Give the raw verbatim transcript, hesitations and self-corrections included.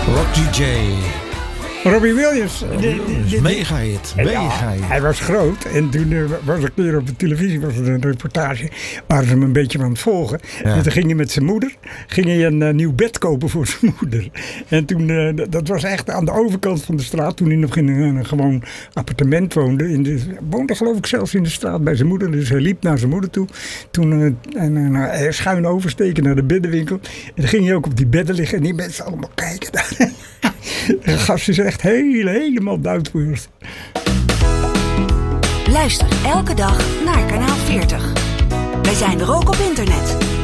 Rock D J. Robbie Williams. Mega hit. Mega hit. Hij was groot. En toen uh, was een keer op de televisie was er een reportage. Waar ze hem een beetje aan het volgen. Ja. En toen ging hij met zijn moeder. Ging hij een uh, nieuw bed kopen voor zijn moeder. En toen, uh, dat was echt aan de overkant van de straat. Toen hij nog in een, een gewoon appartement woonde. In de, woonde geloof ik zelfs in de straat bij zijn moeder. Dus hij liep naar zijn moeder toe. Toen uh, en, uh, schuin oversteken naar de beddenwinkel. En dan ging hij ook op die bedden liggen. En die mensen allemaal kijken daar. De gast is echt heel, helemaal duidelijk. Luister elke dag naar Kanaal veertig. Wij zijn er ook op internet.